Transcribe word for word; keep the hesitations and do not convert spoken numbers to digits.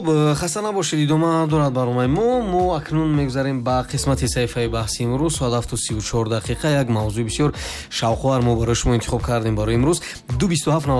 хаста набошед, идома дорад барномаи мо. Мо акнун мегузарем ба қисмати саҳифаи баҳси имрӯз. Соат ҳафту сию чор дақиқа. Як мавзӯи бисёр шавқовар мо барои шумо интихоб кардем барои имрӯз. ду бисту ҳафт